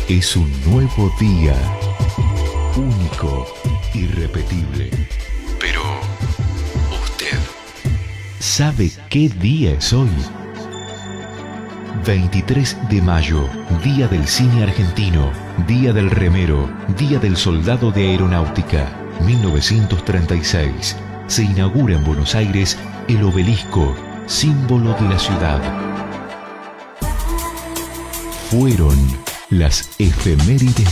Es un nuevo día, único, irrepetible. Pero, ¿usted sabe qué día es hoy? 23 de mayo, Día del Cine Argentino, Día del Remero, Día del Soldado de Aeronáutica, 1936. Se inaugura en Buenos Aires el obelisco, símbolo de la ciudad. Fueron las efemérides